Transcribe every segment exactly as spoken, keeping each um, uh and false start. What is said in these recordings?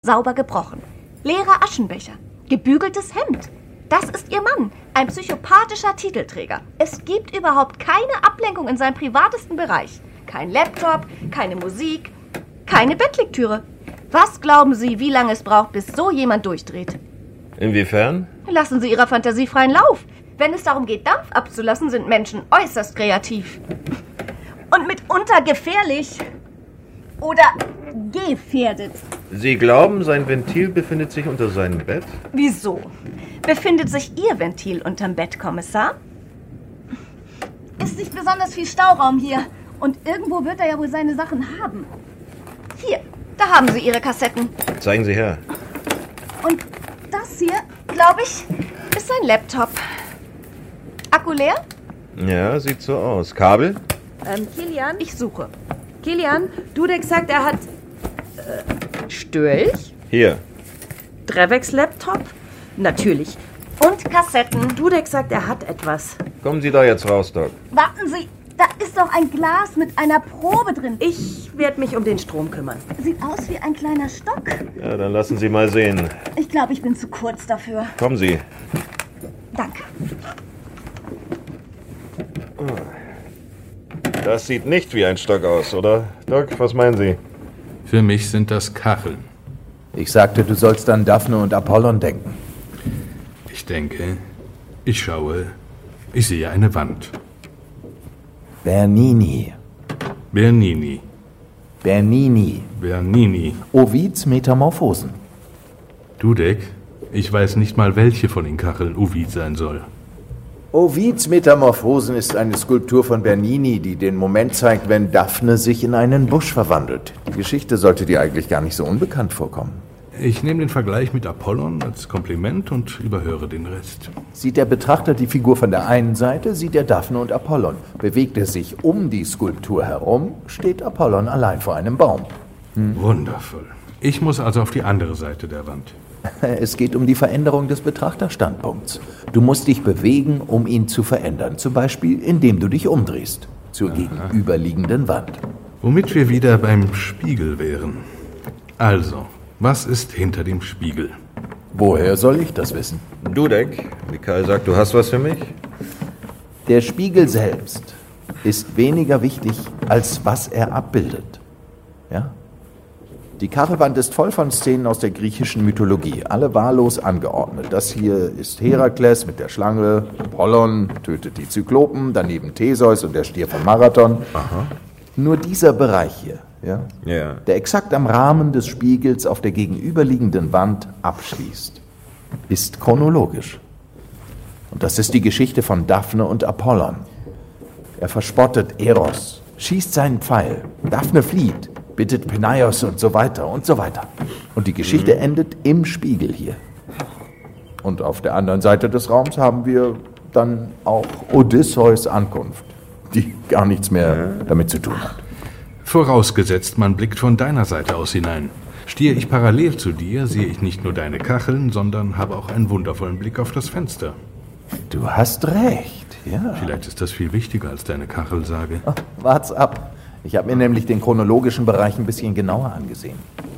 Sauber gebrochen. Leerer Aschenbecher. Gebügeltes Hemd. Das ist ihr Mann, ein psychopathischer Titelträger. Es gibt überhaupt keine Ablenkung in seinem privatesten Bereich. Kein Laptop, keine Musik, keine Bettlektüre. Was glauben Sie, wie lange es braucht, bis so jemand durchdreht? Inwiefern? Lassen Sie Ihrer Fantasie freien Lauf. Wenn es darum geht, Dampf abzulassen, sind Menschen äußerst kreativ. Und mitunter gefährlich. Oder gefährdet. Sie glauben, sein Ventil befindet sich unter seinem Bett? Wieso? Befindet sich Ihr Ventil unterm Bett, Kommissar? Ist nicht besonders viel Stauraum hier. Und irgendwo wird er ja wohl seine Sachen haben. Hier, da haben Sie Ihre Kassetten. Zeigen Sie her. Und das hier, glaube ich, ist sein Laptop. Akku leer? Ja, sieht so aus. Kabel? Ähm, Kilian? Ich suche. Kilian, Dudek sagt, er hat... Äh, störe ich? Hier. Dreveks Laptop? Natürlich. Und Kassetten. Dudek sagt, er hat etwas. Kommen Sie da jetzt raus, Doc. Warten Sie, da ist doch ein Glas mit einer Probe drin. Ich werde mich um den Strom kümmern. Sieht aus wie ein kleiner Stock. Ja, dann lassen Sie mal sehen. Ich glaube, ich bin zu kurz dafür. Kommen Sie. Danke. Das sieht nicht wie ein Stock aus, oder? Doc, was meinen Sie? Für mich sind das Kacheln. Ich sagte, du sollst an Daphne und Apollon denken. Ich denke, ich schaue, ich sehe eine Wand. Bernini. Bernini. Bernini. Bernini. Ovids Metamorphosen. Dudek, ich weiß nicht mal, welche von den Kacheln Ovid sein soll. Ovids Metamorphosen ist eine Skulptur von Bernini, die den Moment zeigt, wenn Daphne sich in einen Busch verwandelt. Die Geschichte sollte dir eigentlich gar nicht so unbekannt vorkommen. Ich nehme den Vergleich mit Apollon als Kompliment und überhöre den Rest. Sieht der Betrachter die Figur von der einen Seite, sieht er Daphne und Apollon. Bewegt er sich um die Skulptur herum, steht Apollon allein vor einem Baum. Hm. Wundervoll. Ich muss also auf die andere Seite der Wand. Es geht um die Veränderung des Betrachterstandpunkts. Du musst dich bewegen, um ihn zu verändern. Zum Beispiel, indem du dich umdrehst. Zur Aha. gegenüberliegenden Wand. Womit wir wieder beim Spiegel wären. Also, was ist hinter dem Spiegel? Woher soll ich das wissen? Dudek, Mikhail sagt, du hast was für mich? Der Spiegel selbst ist weniger wichtig, als was er abbildet. Ja? Die Kachelwand ist voll von Szenen aus der griechischen Mythologie, alle wahllos angeordnet. Das hier ist Herakles mit der Schlange, Apollon tötet die Zyklopen, daneben Theseus und der Stier von Marathon. Aha. Nur dieser Bereich hier, ja, ja, der exakt am Rahmen des Spiegels auf der gegenüberliegenden Wand abschließt, ist chronologisch. Und das ist die Geschichte von Daphne und Apollon. Er verspottet Eros, schießt seinen Pfeil, Daphne flieht, bittet Penaios und so weiter und so weiter. Und die Geschichte mhm. endet im Spiegel hier. Und auf der anderen Seite des Raums haben wir dann auch Odysseus Ankunft, die gar nichts mehr ja. damit zu tun hat. Vorausgesetzt, man blickt von deiner Seite aus hinein. Stehe ich parallel zu dir, sehe ich nicht nur deine Kacheln, sondern habe auch einen wundervollen Blick auf das Fenster. Du hast recht, ja. Vielleicht ist das viel wichtiger als deine Kachelsage. Oh, wart's ab. Ich habe mir nämlich den chronologischen Bereich ein bisschen genauer angesehen.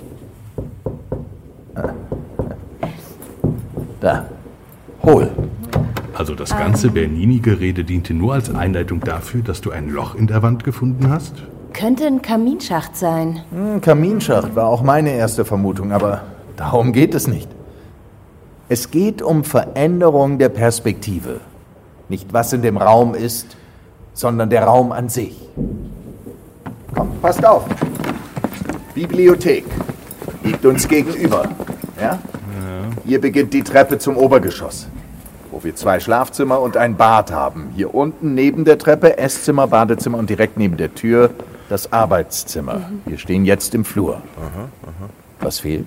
Da. Hol. Also das ganze Bernini-Gerede diente nur als Einleitung dafür, dass du ein Loch in der Wand gefunden hast? Könnte ein Kaminschacht sein. Hm, Kaminschacht war auch meine erste Vermutung, aber darum geht es nicht. Es geht um Veränderung der Perspektive. Nicht was in dem Raum ist, sondern der Raum an sich. Komm, passt auf. Bibliothek liegt uns gegenüber. Ja? Ja. Hier beginnt die Treppe zum Obergeschoss, wo wir zwei Schlafzimmer und ein Bad haben. Hier unten neben der Treppe Esszimmer, Badezimmer und direkt neben der Tür das Arbeitszimmer. Mhm. Wir stehen jetzt im Flur. Aha, aha. Was fehlt?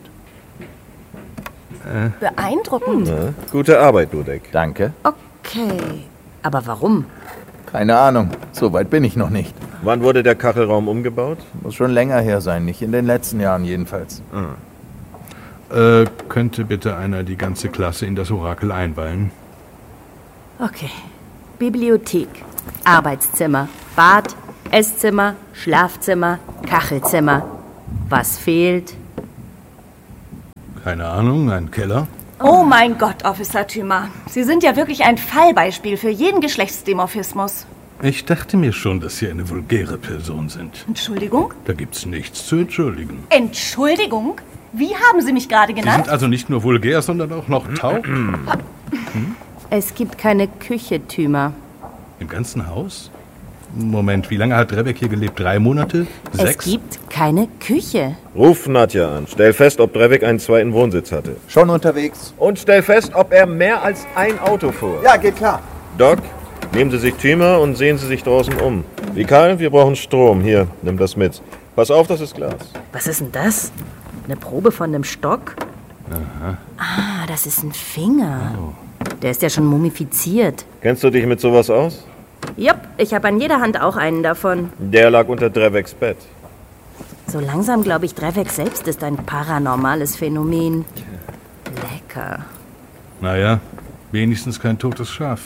Äh. Beeindruckend. Ja, gute Arbeit, Dudek. Danke. Okay, aber warum? Keine Ahnung, so weit bin ich noch nicht. Wann wurde der Kachelraum umgebaut? Muss schon länger her sein, nicht in den letzten Jahren jedenfalls. Ah. Äh, könnte bitte einer die ganze Klasse in das Orakel einweihen? Okay. Bibliothek, Arbeitszimmer, Bad, Esszimmer, Schlafzimmer, Kachelzimmer. Was fehlt? Keine Ahnung, ein Keller? Oh mein Gott, Officer Thümer. Sie sind ja wirklich ein Fallbeispiel für jeden Geschlechtsdimorphismus. Ich dachte mir schon, dass Sie eine vulgäre Person sind. Entschuldigung? Da gibt's nichts zu entschuldigen. Entschuldigung? Wie haben Sie mich gerade Sie genannt? sind also nicht nur vulgär, sondern auch noch taub? Es gibt keine Küche, Thümer. Im ganzen Haus? Moment, wie lange hat Drevek hier gelebt? Drei Monate? Sechs? Es gibt keine Küche. Ruf Nadja an. Stell fest, ob Drevek einen zweiten Wohnsitz hatte. Schon unterwegs? Und stell fest, ob er mehr als ein Auto fuhr. Ja, geht klar. Doc, nehmen Sie sich Thümer und sehen Sie sich draußen um. Vikal, wir brauchen Strom. Hier, nimm das mit. Pass auf, das ist Glas. Was ist denn das? Eine Probe von einem Stock? Aha. Ah, das ist ein Finger. Der ist ja schon mumifiziert. Kennst du dich mit sowas aus? Jupp, ich habe an jeder Hand auch einen davon. Der lag unter Dreveks Bett. So langsam glaube ich, Drevek selbst ist ein paranormales Phänomen. Lecker. Naja, wenigstens kein totes Schaf.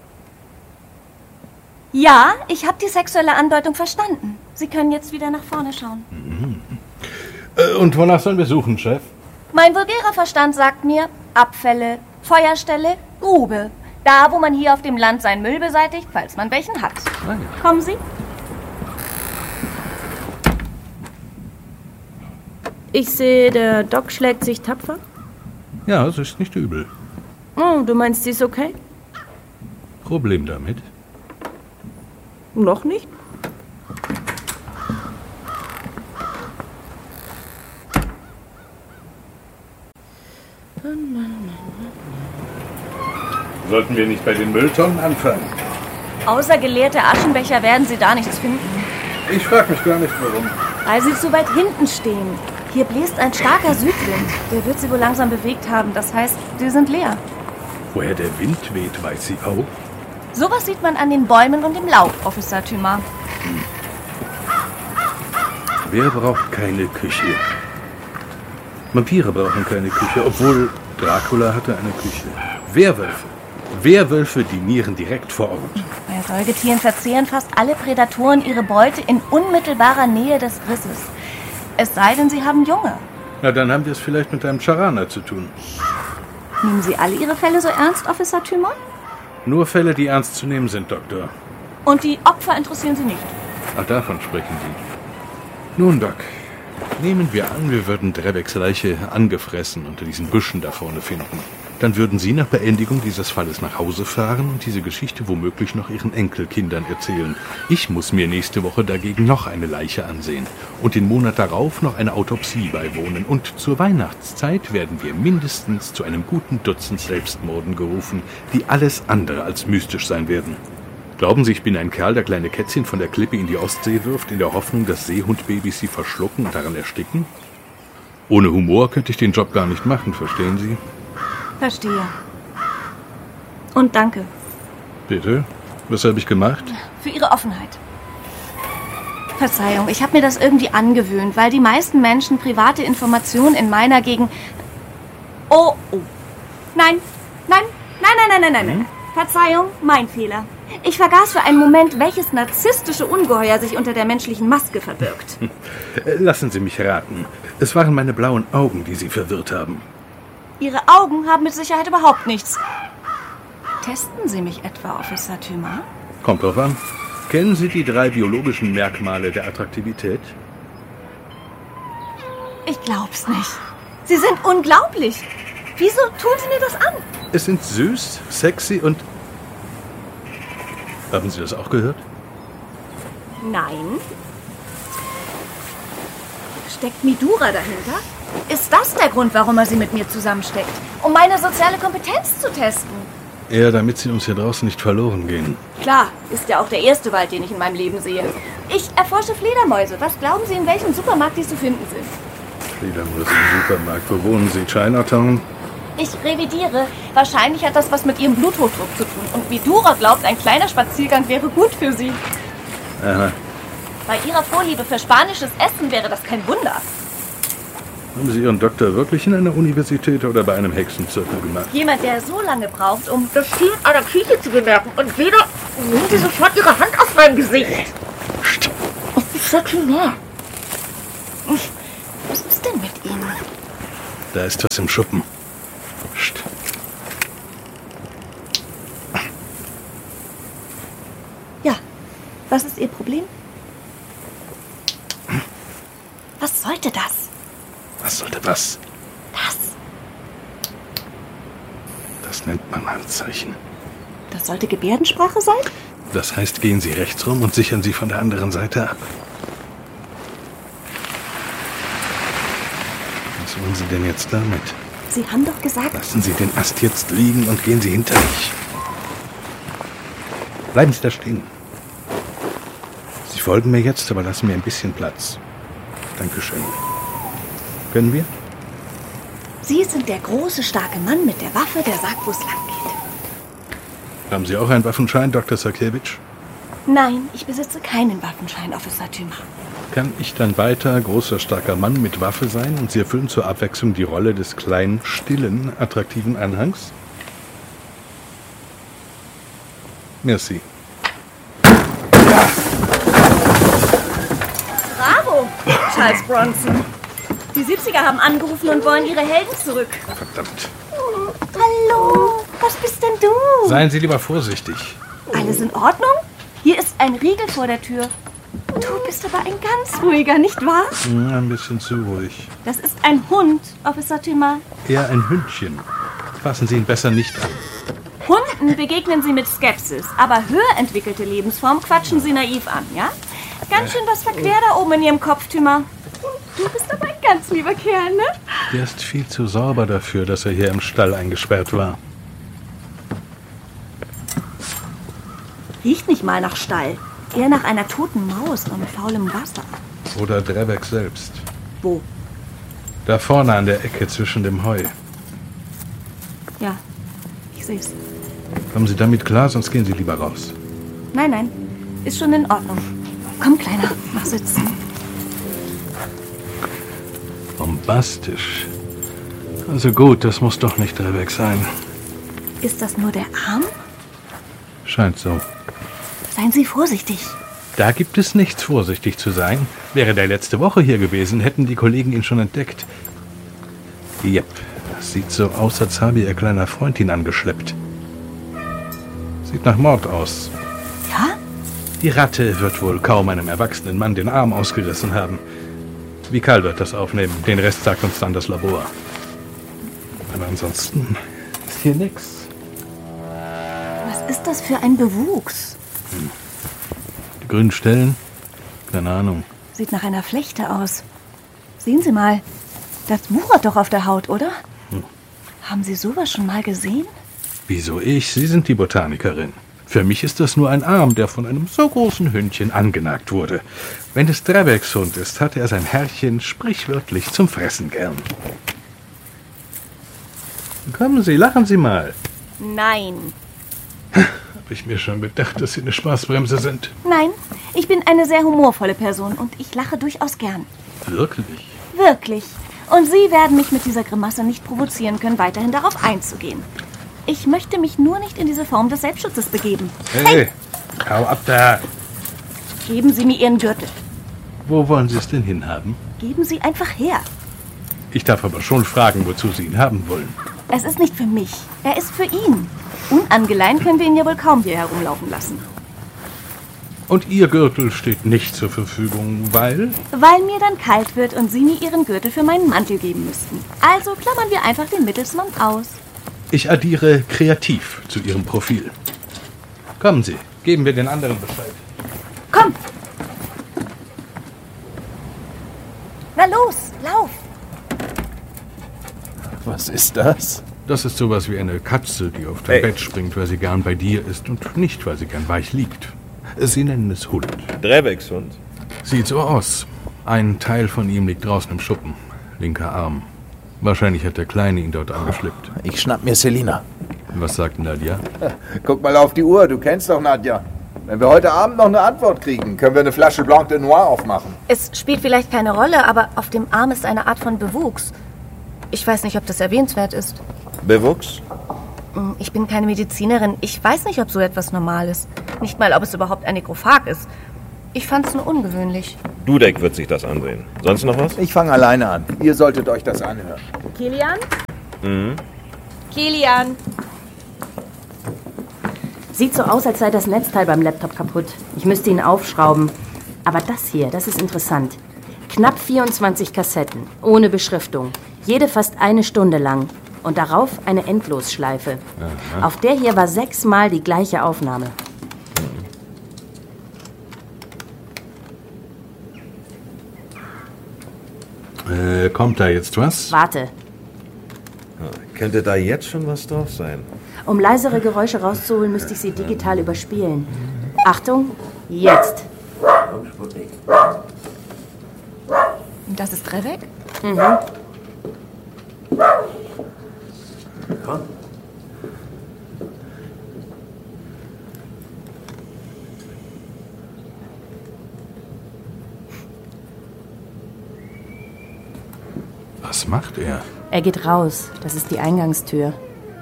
Ja, ich habe die sexuelle Andeutung verstanden. Sie können jetzt wieder nach vorne schauen. Äh, und wonach sollen wir suchen, Chef? Mein vulgärer Verstand sagt mir, Abfälle, Feuerstelle, Grube. Da, wo man hier auf dem Land seinen Müll beseitigt, falls man welchen hat. Ah, ja. Kommen Sie? Ich sehe, der Doc schlägt sich tapfer. Ja, es ist nicht übel. Oh, du meinst, sie ist okay? Problem damit? Noch nicht? Sollten wir nicht bei den Mülltonnen anfangen? Außer geleerte Aschenbecher werden Sie da nichts finden, Ich frage mich gar nicht, warum. weil Sie zu weit hinten stehen. Hier bläst ein starker Südwind. Der wird Sie wohl langsam bewegt haben. Das heißt, Sie sind leer. Woher der Wind weht, weiß sie auch. Sowas sieht man an den Bäumen und dem Laub, Officer Thümer. Wer braucht keine Küche? Vampire brauchen keine Küche, obwohl Dracula hatte eine Küche. Werwölfe. Werwölfe dinieren direkt vor Ort. Bei Säugetieren verzehren fast alle Prädatoren ihre Beute in unmittelbarer Nähe des Risses. Es sei denn, sie haben Junge. Na, dann haben wir es vielleicht mit einem Charana zu tun. Nehmen Sie alle Ihre Fälle so ernst, Officer Thümer? Nur Fälle, die ernst zu nehmen sind, Doktor. Und die Opfer interessieren Sie nicht? Ach, davon sprechen Sie. Nun, Doc, nehmen wir an, wir würden Dreveks Leiche angefressen unter diesen Büschen da vorne finden. Dann würden Sie nach Beendigung dieses Falles nach Hause fahren und diese Geschichte womöglich noch Ihren Enkelkindern erzählen. Ich muss mir nächste Woche dagegen noch eine Leiche ansehen und den Monat darauf noch eine Autopsie beiwohnen. Und zur Weihnachtszeit werden wir mindestens zu einem guten Dutzend Selbstmorden gerufen, die alles andere als mystisch sein werden. Glauben Sie, ich bin ein Kerl, der kleine Kätzchen von der Klippe in die Ostsee wirft, in der Hoffnung, dass Seehundbabys sie verschlucken und daran ersticken? Ohne Humor könnte ich den Job gar nicht machen, verstehen Sie? Verstehe. Und danke Bitte? Was habe ich gemacht? für Ihre Offenheit. Verzeihung, ich habe mir das irgendwie angewöhnt, weil die meisten Menschen private Informationen in meiner Gegend... Oh, oh. Nein, nein, nein, nein, nein, nein, nein, nein. Verzeihung, mein Fehler. Ich vergaß für einen Moment, welches narzisstische Ungeheuer sich unter der menschlichen Maske verbirgt. Äh, Lassen Sie mich raten. Es waren meine blauen Augen, die Sie verwirrt haben. Ihre Augen haben mit Sicherheit überhaupt nichts. Testen Sie mich etwa, Officer Thümer? Kommt drauf an. Kennen Sie die drei biologischen Merkmale der Attraktivität? Ich glaub's nicht. Sie sind unglaublich. Wieso tun Sie mir das an? Es sind süß, sexy und... Haben Sie das auch gehört? Nein. Steckt Midura dahinter? Ist das der Grund, warum er sie mit mir zusammensteckt? Um meine soziale Kompetenz zu testen? Eher, damit Sie uns hier draußen nicht verloren gehen. Klar, ist ja auch der erste Wald, den ich in meinem Leben sehe. Ich erforsche Fledermäuse. Was glauben Sie, in welchem Supermarkt die zu finden sind? Fledermaus im Supermarkt. Wo wohnen Sie? Chinatown? Ich revidiere. Wahrscheinlich hat das was mit Ihrem Bluthochdruck zu tun. Und Midura glaubt, ein kleiner Spaziergang wäre gut für Sie. Aha. Bei Ihrer Vorliebe für spanisches Essen wäre das kein Wunder. Haben Sie Ihren Doktor wirklich in einer Universität oder bei einem Hexenzirkel gemacht? Jemand, der so lange braucht, um das Ziel einer Küche zu bemerken und wieder nehmen Sie sofort Ihre Hand aus meinem Gesicht. Es ist so viel mehr. Was ist denn mit Ihnen? Da ist was im Schuppen. Psst. Ja, was ist Ihr Problem? Was sollte das? Was sollte was? Das. Das nennt man Handzeichen. Das sollte Gebärdensprache sein? Das heißt, gehen Sie rechts rum und sichern Sie von der anderen Seite ab. Was wollen Sie denn jetzt damit? Sie haben doch gesagt... Lassen Sie den Ast jetzt liegen und gehen Sie hinter mich. Bleiben Sie da stehen. Sie folgen mir jetzt, aber lassen mir ein bisschen Platz. Dankeschön. Können wir? Sie sind der große, starke Mann mit der Waffe, der sagt, wo es lang geht. Haben Sie auch einen Waffenschein, Doktor Sakewitsch? Nein, ich besitze keinen Waffenschein, Officer Thümer. Kann ich dann weiter großer, starker Mann mit Waffe sein und Sie erfüllen zur Abwechslung die Rolle des kleinen, stillen, attraktiven Anhangs? Merci. Bravo, Charles Bronson. Die siebziger haben angerufen und wollen ihre Helden zurück. Verdammt. Oh, hallo, was bist denn du? Seien Sie lieber vorsichtig. Alles in Ordnung? Hier ist ein Riegel vor der Tür. Du bist aber ein ganz ruhiger, nicht wahr? Hm, ein bisschen zu ruhig. Das ist ein Hund, Officer Thümer. Eher ein Hündchen. Fassen Sie ihn besser nicht an. Hunden begegnen Sie mit Skepsis, aber höher entwickelte Lebensformen quatschen Sie naiv an, ja? Ganz schön was verquer da oben in Ihrem Kopf, Thümer. Du bist aber ein ganz lieber Kerl, ne? Der ist viel zu sauber dafür, dass er hier im Stall eingesperrt war. Riecht nicht mal nach Stall. Eher nach einer toten Maus und faulem Wasser. Oder Drevek selbst. Wo? Da vorne an der Ecke zwischen dem Heu. Ja, ich seh's. Kommen Sie damit klar, sonst gehen Sie lieber raus. Nein, nein, ist schon in Ordnung. Komm, Kleiner, mach sitzen. Bombastisch. Also gut, das muss doch nicht Drevek sein. Ist das nur der Arm? Scheint so. Seien Sie vorsichtig. Da gibt es nichts, vorsichtig zu sein. Wäre der letzte Woche hier gewesen, hätten die Kollegen ihn schon entdeckt. Jep, das sieht so aus, als habe ihr kleiner Freund ihn angeschleppt. Sieht nach Mord aus. Ja? Die Ratte wird wohl kaum einem erwachsenen Mann den Arm ausgerissen haben. Vikal wird das aufnehmen. Den Rest sagt uns dann das Labor. Aber ansonsten ist hier nichts. Was ist das für ein Bewuchs? Hm. Die grünen Stellen? Keine Ahnung. Sieht nach einer Flechte aus. Sehen Sie mal, das wuchert doch auf der Haut, oder? Hm. Haben Sie sowas schon mal gesehen? Wieso ich? Sie sind die Botanikerin. Für mich ist das nur ein Arm, der von einem so großen Hündchen angenagt wurde. Wenn es Dreveks Hund ist, hat er sein Herrchen sprichwörtlich zum Fressen gern. Kommen Sie, lachen Sie mal. Nein. Hab ich mir schon gedacht, dass Sie eine Spaßbremse sind. Nein, ich bin eine sehr humorvolle Person und ich lache durchaus gern. Wirklich? Wirklich. Und Sie werden mich mit dieser Grimasse nicht provozieren können, weiterhin darauf einzugehen. Ich möchte mich nur nicht in diese Form des Selbstschutzes begeben. Hey, hey, hau ab da. Geben Sie mir Ihren Gürtel. Wo wollen Sie es denn hinhaben? Geben Sie einfach her. Ich darf aber schon fragen, wozu Sie ihn haben wollen. Es ist nicht für mich. Er ist für ihn. Unangeleint können wir ihn ja wohl kaum hier herumlaufen lassen. Und Ihr Gürtel steht nicht zur Verfügung, weil? Weil mir dann kalt wird und Sie mir Ihren Gürtel für meinen Mantel geben müssten. Also klammern wir einfach den Mittelsmann aus. Ich addiere kreativ zu Ihrem Profil. Kommen Sie, geben wir den anderen Bescheid. Komm! Na los, lauf! Was ist das? Das ist sowas wie eine Katze, die auf dein Hey. Bett springt, weil sie gern bei dir ist und nicht, weil sie gern weich liegt. Sie nennen es Hund. Dreveks Hund. Sieht so aus. Ein Teil von ihm liegt draußen im Schuppen. Linker Arm. Wahrscheinlich hat der Kleine ihn dort angeschleppt. Ich schnapp mir Selina. Was sagt Nadja? Guck mal auf die Uhr, du kennst doch Nadja. Wenn wir heute Abend noch eine Antwort kriegen, können wir eine Flasche Blanc de Noir aufmachen. Es spielt vielleicht keine Rolle, aber auf dem Arm ist eine Art von Bewuchs. Ich weiß nicht, ob das erwähnenswert ist. Bewuchs? Ich bin keine Medizinerin. Ich weiß nicht, ob so etwas normal ist. Nicht mal, ob es überhaupt ein Nekrophag ist. Ich fand es nur ungewöhnlich. Dudek wird sich das ansehen. Sonst noch was? Ich fange alleine an. Ihr solltet euch das anhören. Kilian? Mhm. Kilian! Sieht so aus, als sei das Netzteil beim Laptop kaputt. Ich müsste ihn aufschrauben. Aber das hier, das ist interessant. Knapp vierundzwanzig Kassetten, ohne Beschriftung. Jede fast eine Stunde lang. Und darauf eine Endlosschleife. Aha. Auf der hier war sechsmal die gleiche Aufnahme. Äh, kommt da jetzt was? Warte. Könnte da jetzt schon was drauf sein? Um leisere Geräusche rauszuholen, müsste ich sie digital überspielen. Achtung, jetzt. Das ist Drevek? Mhm. Komm. Was macht er? Er geht raus. Das ist die Eingangstür.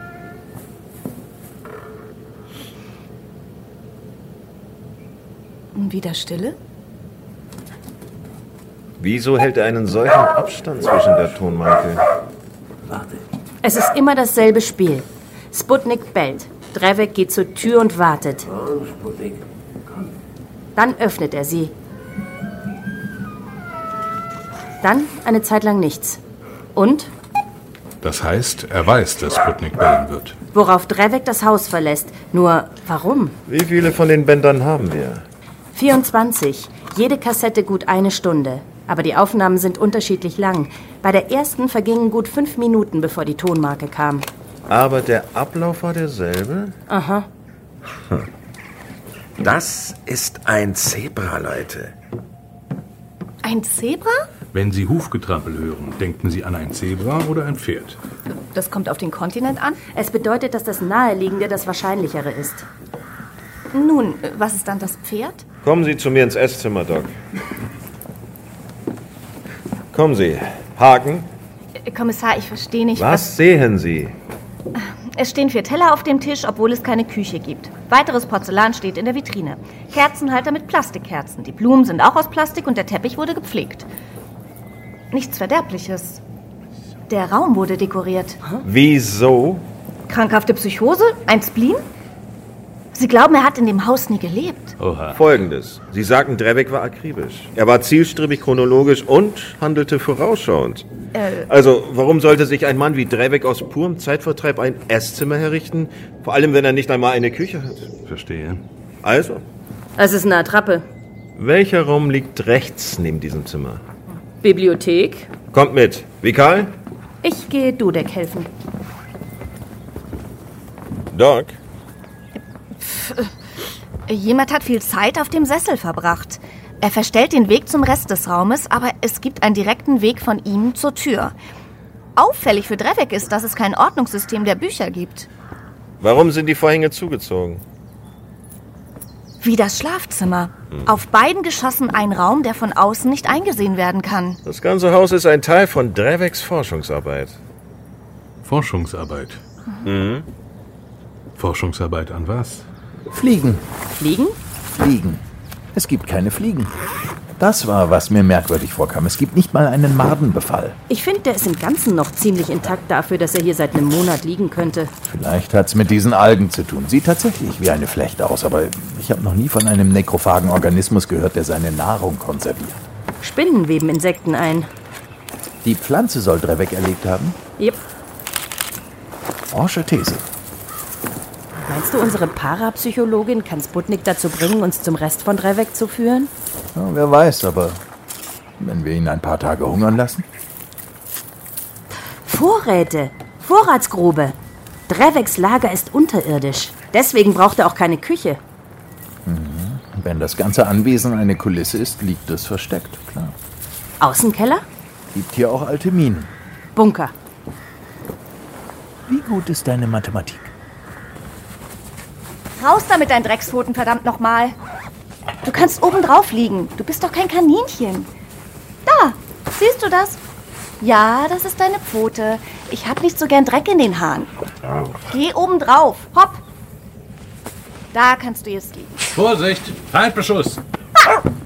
Und wieder Stille? Wieso hält er einen solchen Abstand zwischen der Tonmarke? Warte. Es ist immer dasselbe Spiel. Sputnik bellt. Drevek geht zur Tür und wartet. Komm, Sputnik. Komm. Dann öffnet er sie. Dann eine Zeit lang nichts. Und? Das heißt, er weiß, dass Sputnik bellen wird. Worauf Drevek das Haus verlässt. Nur, warum? Wie viele von den Bändern haben wir? vierundzwanzig. Jede Kassette gut eine Stunde. Aber die Aufnahmen sind unterschiedlich lang. Bei der ersten vergingen gut fünf Minuten, bevor die Tonmarke kam. Aber der Ablauf war derselbe? Aha. Das ist ein Zebra, Leute. Ein Zebra? Wenn Sie Hufgetrampel hören, denken Sie an ein Zebra oder ein Pferd? Das kommt auf den Kontinent an. Es bedeutet, dass das Naheliegende das Wahrscheinlichere ist. Nun, was ist dann das Pferd? Kommen Sie zu mir ins Esszimmer, Doc. Kommen Sie. Haken. Äh, Kommissar, ich verstehe nicht, Was sehen Sie? Es stehen vier Teller auf dem Tisch, obwohl es keine Küche gibt. Weiteres Porzellan steht in der Vitrine. Kerzenhalter mit Plastikkerzen. Die Blumen sind auch aus Plastik und der Teppich wurde gepflegt. Nichts Verderbliches. Der Raum wurde dekoriert. Wieso? Krankhafte Psychose? Ein Spleen? Sie glauben, er hat in dem Haus nie gelebt? Oha. Folgendes. Sie sagten, Drevek war akribisch. Er war zielstrebig chronologisch und handelte vorausschauend. Äh. Also, warum sollte sich ein Mann wie Drevek aus purem Zeitvertreib ein Esszimmer herrichten? Vor allem, wenn er nicht einmal eine Küche hat. Verstehe. Also, Es ist eine Attrappe. welcher Raum liegt rechts neben diesem Zimmer? Bibliothek. Kommt mit. Vikal? Ich gehe Dudek helfen. Doc? Jemand hat viel Zeit auf dem Sessel verbracht. Er verstellt den Weg zum Rest des Raumes, aber es gibt einen direkten Weg von ihm zur Tür. Auffällig für Drevek ist, dass es kein Ordnungssystem der Bücher gibt. Warum sind die Vorhänge zugezogen? Wie das Schlafzimmer. Auf beiden Geschossen ein Raum, der von außen nicht eingesehen werden kann. Das ganze Haus ist ein Teil von Dreveks Forschungsarbeit. Forschungsarbeit. Mhm. Forschungsarbeit an was? Fliegen, Fliegen? Fliegen. Es gibt keine Fliegen. Das war, was mir merkwürdig vorkam. Es gibt nicht mal einen Mardenbefall. Ich finde, der ist im Ganzen noch ziemlich intakt dafür, dass er hier seit einem Monat liegen könnte. Vielleicht hat's mit diesen Algen zu tun. Sieht tatsächlich wie eine Flechte aus, aber ich habe noch nie von einem nekrophagen Organismus gehört, der seine Nahrung konserviert. Spinnen weben Insekten ein. Die Pflanze soll Drevek erlegt haben? Yep. Forsche These. Meinst du, unsere Parapsychologin kann Sputnik dazu bringen, uns zum Rest von Drevek zu führen? Ja, wer weiß, aber wenn wir ihn ein paar Tage hungern lassen? Vorräte. Vorratsgrube. Dreveks Lager ist unterirdisch. Deswegen braucht er auch keine Küche. Mhm. Wenn das ganze Anwesen eine Kulisse ist, liegt es versteckt, klar. Außenkeller? Gibt hier auch alte Minen. Bunker. Wie gut ist deine Mathematik? Raus damit, dein Dreckspfoten, verdammt nochmal. Du kannst oben drauf liegen. Du bist doch kein Kaninchen. Da, siehst du das? Ja, das ist deine Pfote. Ich hab nicht so gern Dreck in den Haaren. Geh oben drauf. Hopp. Da kannst du jetzt liegen. Vorsicht! Feindbeschuss!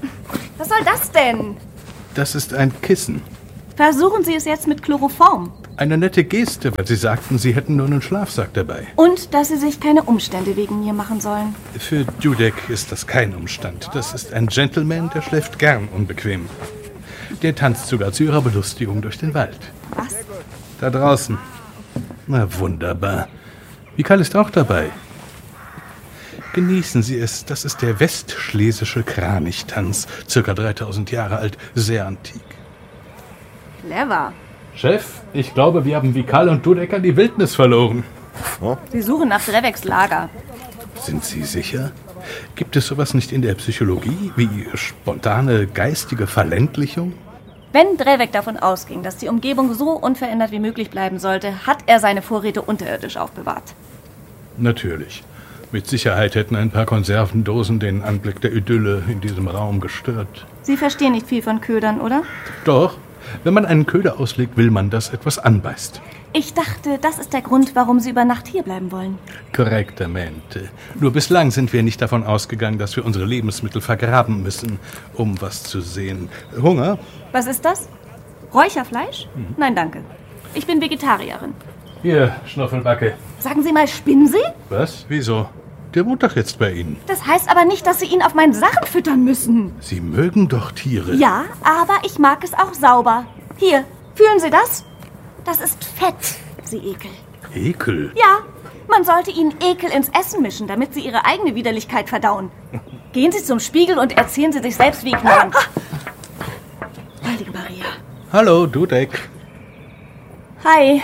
Was soll das denn? Das ist ein Kissen. Versuchen Sie es jetzt mit Chloroform. Eine nette Geste, weil Sie sagten, Sie hätten nur einen Schlafsack dabei. Und dass Sie sich keine Umstände wegen mir machen sollen. Für Dudek ist das kein Umstand. Das ist ein Gentleman, der schläft gern unbequem. Der tanzt sogar zu Ihrer Belustigung durch den Wald. Was? Da draußen. Na wunderbar. Vikal ist auch dabei. Genießen Sie es. Das ist der westschlesische Kranichtanz. Circa dreitausend Jahre alt, sehr antik. Clever. Chef, ich glaube, wir haben Vikal und Dudek an die Wildnis verloren. Sie suchen nach Dreveks Lager. Sind Sie sicher? Gibt es sowas nicht in der Psychologie wie spontane geistige Verländlichung? Wenn Drevek davon ausging, dass die Umgebung so unverändert wie möglich bleiben sollte, hat er seine Vorräte unterirdisch aufbewahrt. Natürlich. Mit Sicherheit hätten ein paar Konservendosen den Anblick der Idylle in diesem Raum gestört. Sie verstehen nicht viel von Ködern, oder? Doch, wenn man einen Köder auslegt, will man, dass etwas anbeißt. Ich dachte, das ist der Grund, warum Sie über Nacht hier bleiben wollen. Korrektamente. Nur bislang sind wir nicht davon ausgegangen, dass wir unsere Lebensmittel vergraben müssen, um was zu sehen. Hunger? Was ist das? Räucherfleisch? Mhm. Nein, danke. Ich bin Vegetarierin. Hier, Schnuffelbacke. Sagen Sie mal, spinnen Sie? Was? Wieso? Der wohnt doch jetzt bei Ihnen. Das heißt aber nicht, dass Sie ihn auf meinen Sachen füttern müssen. Sie mögen doch Tiere. Ja, aber ich mag es auch sauber. Hier, fühlen Sie das? Das ist Fett, Sie Ekel. Ekel? Ja, man sollte Ihnen Ekel ins Essen mischen, damit Sie Ihre eigene Widerlichkeit verdauen. Gehen Sie zum Spiegel und erzählen Sie sich selbst, wie ignorant. Heilige Maria. Hallo, Dudek. Hi.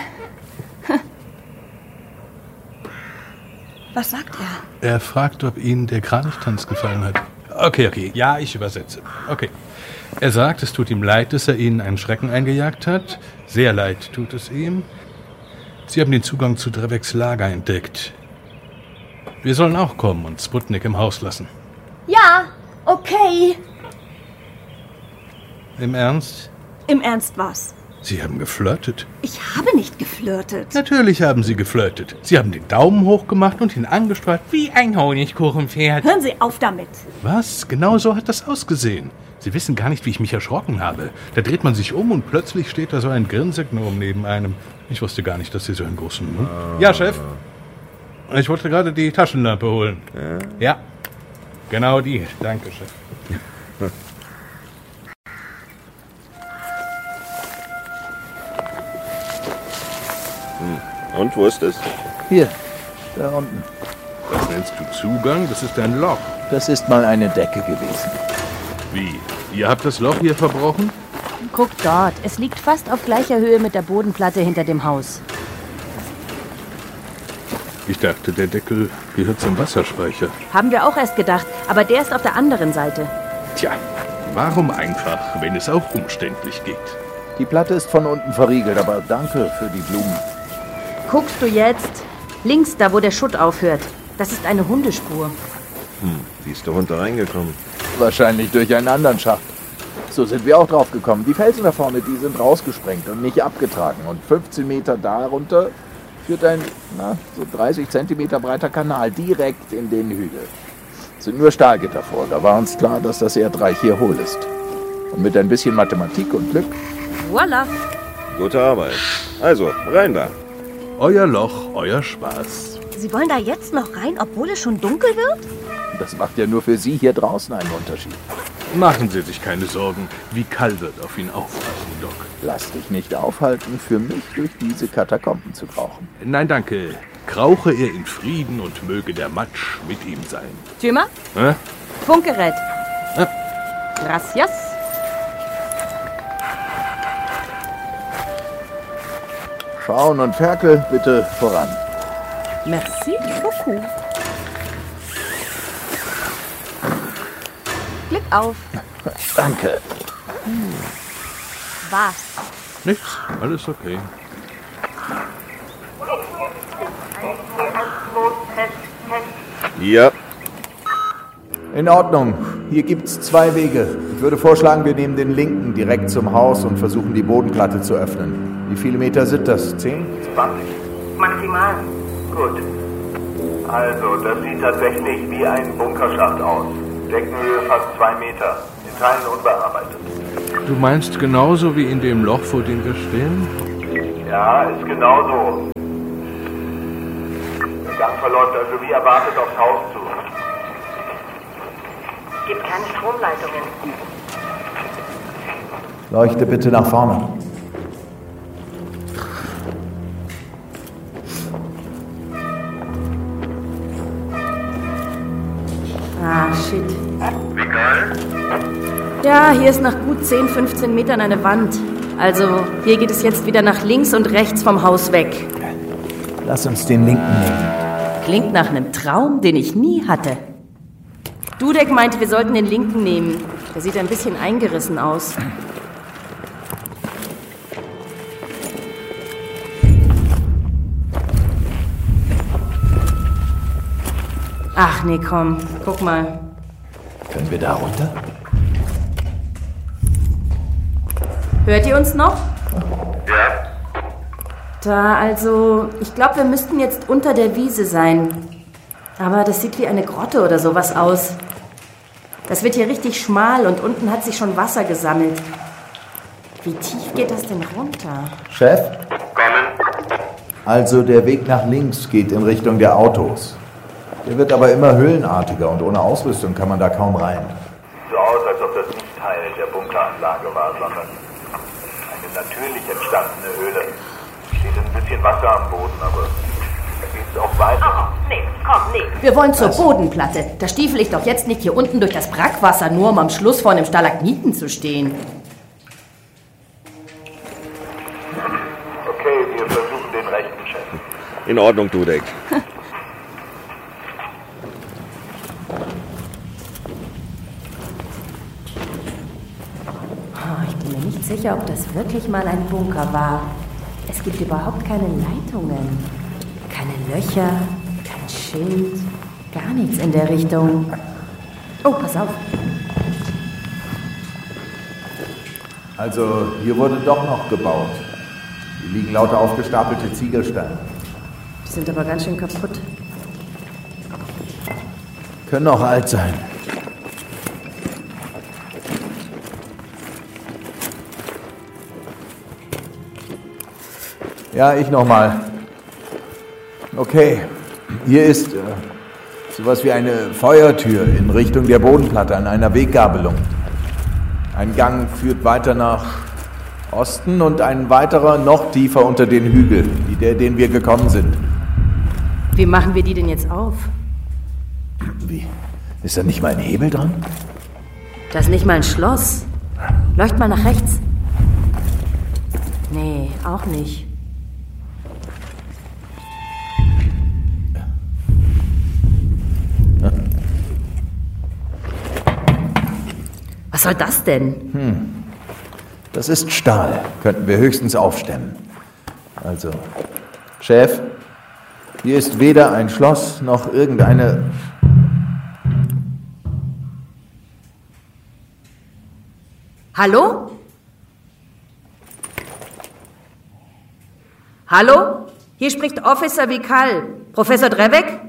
Was sagt er? Er fragt, ob Ihnen der Kranichtanz gefallen hat. Okay, okay, ja, ich übersetze. Okay. Er sagt, es tut ihm leid, dass er Ihnen einen Schrecken eingejagt hat. Sehr leid tut es ihm. Sie haben den Zugang zu Dreveks Lager entdeckt. Wir sollen auch kommen und Sputnik im Haus lassen. Ja, okay. Im Ernst? Im Ernst was? Sie haben geflirtet. Ich habe nicht geflirtet. Natürlich haben Sie geflirtet. Sie haben den Daumen hoch gemacht und ihn angestrahlt wie ein Honigkuchenpferd. Hören Sie auf damit. Was? Genau so hat das ausgesehen. Sie wissen gar nicht, wie ich mich erschrocken habe. Da dreht man sich um und plötzlich steht da so ein Grinsegnom neben einem. Ich wusste gar nicht, dass Sie so einen großen Mund... Ah. Ja, Chef. Ich wollte gerade die Taschenlampe holen. Ja? Ja. Genau die. Danke, Chef. Und, wo ist es? Hier, da unten. Was nennst du Zugang? Das ist ein Loch. Das ist mal eine Decke gewesen. Wie? Ihr habt das Loch hier verbrochen? Guck dort, es liegt fast auf gleicher Höhe mit der Bodenplatte hinter dem Haus. Ich dachte, der Deckel gehört zum Wasserspeicher. Haben wir auch erst gedacht, aber der ist auf der anderen Seite. Tja, warum einfach, wenn es auch umständlich geht? Die Platte ist von unten verriegelt, aber danke für die Blumen. Guckst du jetzt? Links, da wo der Schutt aufhört. Das ist eine Hundespur. Hm, wie ist der Hund da reingekommen? Wahrscheinlich durch einen anderen Schacht. So sind wir auch drauf gekommen. Die Felsen da vorne, die sind rausgesprengt und nicht abgetragen. Und fünfzehn Meter darunter führt ein, na, so dreißig Zentimeter breiter Kanal direkt in den Hügel. Es sind nur Stahlgitter vor. Da war uns klar, dass das Erdreich hier hohl ist. Und mit ein bisschen Mathematik und Glück... Voila! Gute Arbeit. Also, rein da. Euer Loch, euer Spaß. Sie wollen da jetzt noch rein, obwohl es schon dunkel wird? Das macht ja nur für Sie hier draußen einen Unterschied. Machen Sie sich keine Sorgen. Vikal wird auf ihn aufpassen, Doc. Lass dich nicht aufhalten, für mich durch diese Katakomben zu krauchen. Nein, danke. Krauche er in Frieden und möge der Matsch mit ihm sein. Tümer? Hä? Funkgerät. Hä? Gracias. Schauen und Ferkel, bitte voran. Merci beaucoup. Glück auf. Danke. Hm. Was? Nichts, alles okay. Ja. In Ordnung. Hier gibt's zwei Wege. Ich würde vorschlagen, wir nehmen den linken direkt zum Haus und versuchen, die Bodenplatte zu öffnen. Wie viele Meter sind das? Zehn? zwanzig. Maximal. Gut. Also, das sieht tatsächlich wie ein Bunkerschacht aus. Deckenhöhe fast zwei Meter. In Teilen unbearbeitet. Du meinst genauso wie in dem Loch, vor dem wir stehen? Ja, ist genau so. Der Gang verläuft also wie erwartet aufs Haus zu. Gibt keine Stromleitungen. Leuchte bitte nach vorne. Ah, shit. Wie geil? Ja, hier ist nach gut zehn, fünfzehn Metern eine Wand. Also, hier geht es jetzt wieder nach links und rechts vom Haus weg. Lass uns den linken nehmen. Klingt nach einem Traum, den ich nie hatte. Dudek meinte, wir sollten den linken nehmen. Der sieht ein bisschen eingerissen aus. Ach nee, komm, guck mal. Können wir da runter? Hört ihr uns noch? Ja. Da, also, ich glaube, wir müssten jetzt unter der Wiese sein. Aber das sieht wie eine Grotte oder sowas aus. Das wird hier richtig schmal und unten hat sich schon Wasser gesammelt. Wie tief geht das denn runter? Chef? Kommen. Also der Weg nach links geht in Richtung der Autos. Der wird aber immer höhlenartiger und ohne Ausrüstung kann man da kaum rein. Sieht so aus, als ob das nicht Teil der Bunkeranlage war, sondern eine natürlich entstandene Höhle. Steht ein bisschen Wasser am Boden, aber da geht's auch weiter. Nee, komm, nee. Wir wollen zur Bodenplatte. Da stiefel ich doch jetzt nicht hier unten durch das Brackwasser, nur um am Schluss vor einem Stalagniten zu stehen. Okay, wir versuchen den rechten, Chef. In Ordnung, Dudek. Oh, ich bin mir nicht sicher, ob das wirklich mal ein Bunker war. Es gibt überhaupt keine Leitungen, keine Löcher, kein Schild, gar nichts in der Richtung. Oh, pass auf. Also hier wurde doch noch gebaut. Hier liegen lauter aufgestapelte Ziegelsteine. Die sind aber ganz schön kaputt. Können auch alt sein. Ja, ich nochmal. Okay, hier ist äh, sowas wie eine Feuertür in Richtung der Bodenplatte an einer Weggabelung. Ein Gang führt weiter nach Osten und ein weiterer noch tiefer unter den Hügel, wie der, den wir gekommen sind. Wie machen wir die denn jetzt auf? Wie? Ist da nicht mal ein Hebel dran? Das ist nicht mal ein Schloss. Leucht mal nach rechts. Nee, auch nicht. Was soll das denn? Hm. Das ist Stahl. Könnten wir höchstens aufstemmen. Also, Chef, hier ist weder ein Schloss noch irgendeine... Hallo? Hallo? Hier spricht Officer Vikal. Professor Drevek?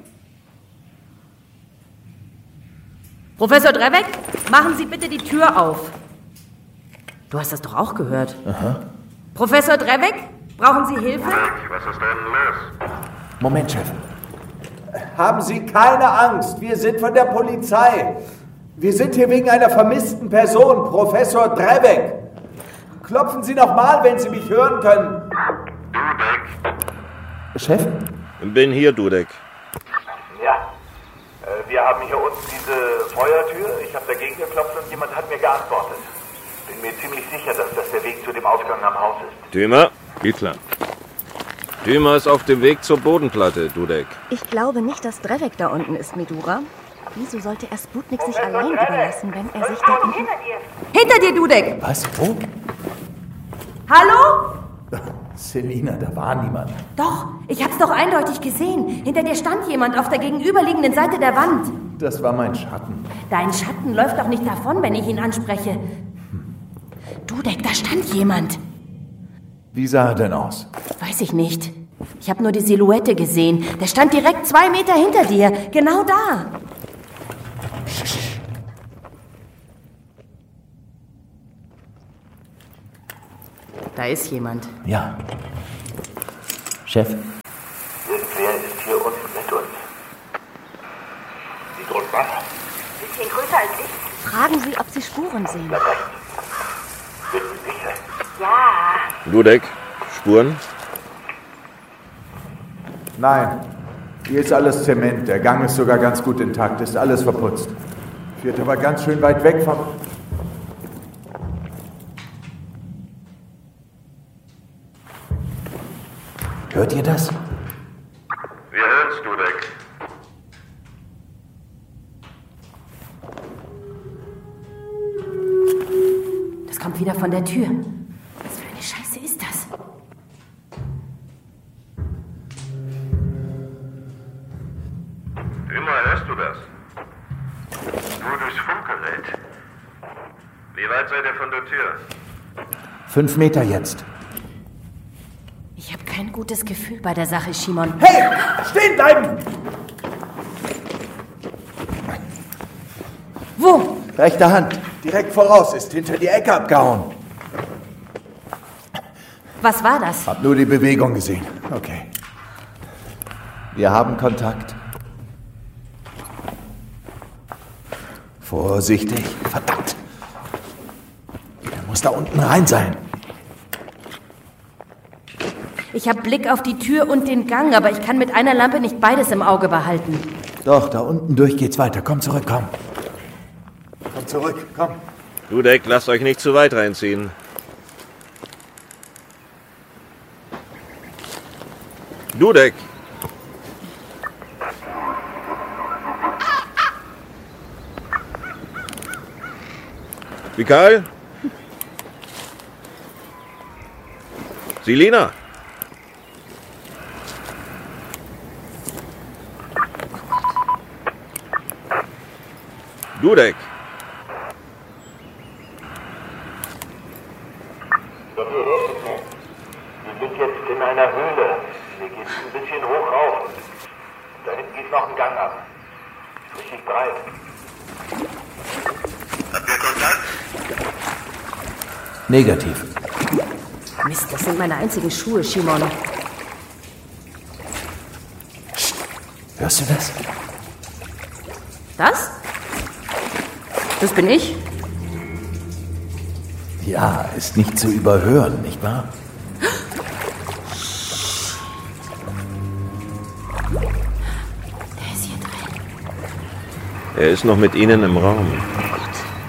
Professor Drevek, machen Sie bitte die Tür auf. Du hast das doch auch gehört. Aha. Professor Drevek, brauchen Sie Hilfe? Was ist denn los? Moment, Chef. Haben Sie keine Angst, wir sind von der Polizei. Wir sind hier wegen einer vermissten Person, Professor Drevek. Klopfen Sie noch mal, wenn Sie mich hören können. Dudek. Chef? Bin hier, Dudek. Ja. Äh, wir haben hier unten diese Feuertür. Ich habe dagegen geklopft und jemand hat mir geantwortet. Bin mir ziemlich sicher, dass das der Weg zu dem Ausgang am Haus ist. Dümer? Geht klar. Dümer ist auf dem Weg zur Bodenplatte, Dudek. Ich glaube nicht, dass Drevek da unten ist, Medura. Wieso sollte er Sputnik sich allein überlassen, wenn er sich da unten... Hinter dir, Dudek! Was? Wo? Hallo? Selina, da war niemand. Doch, ich hab's doch eindeutig gesehen. Hinter dir stand jemand auf der gegenüberliegenden Seite der Wand. Das war mein Schatten. Dein Schatten läuft doch nicht davon, wenn ich ihn anspreche. Dudek, da stand jemand. Wie sah er denn aus? Weiß ich nicht. Ich habe nur die Silhouette gesehen. Der stand direkt zwei Meter hinter dir. Genau da. Da ist jemand. Ja. Chef? Irgendwer ist hier unten mit uns. Sie droht was? Bisschen größer als ich. Fragen Sie, ob Sie Spuren sehen. Bleib recht. Sind Sie sicher? Ja. Dudek, Spuren? Nein. Hier ist alles Zement. Der Gang ist sogar ganz gut intakt. Ist alles verputzt. Führt aber ganz schön weit weg vom... Hört ihr das? Wir hören's, Dudek. Das kommt wieder von der Tür. Was für eine Scheiße ist das? Immer hörst du das? Nur durchs Funkgerät. Wie weit seid ihr von der Tür? Fünf Meter jetzt. Ich habe kein gutes Gefühl bei der Sache, Shimon. Hey! Stehen bleiben! Wo? Rechte Hand. Direkt voraus. Ist hinter die Ecke abgehauen. Was war das? Hab nur die Bewegung gesehen. Okay. Wir haben Kontakt. Vorsichtig. Verdammt. Er muss da unten rein sein. Ich habe Blick auf die Tür und den Gang, aber ich kann mit einer Lampe nicht beides im Auge behalten. Doch, da unten durch geht's weiter. Komm zurück, komm. Komm zurück, komm. Dudek, lasst euch nicht zu weit reinziehen. Dudek! Vikal? Selina? Dudek? Wir sind jetzt in einer Höhle. Hier geht es ein bisschen hoch rauf. Da hinten geht noch ein Gang ab. Richtig breit. Habt ihr Kontakt? Negativ. Mist, das sind meine einzigen Schuhe, Shimon. Hörst du das? Das? Das bin ich? Ja, ist nicht zu überhören, nicht wahr? Der ist hier drin. Er ist noch mit Ihnen im Raum.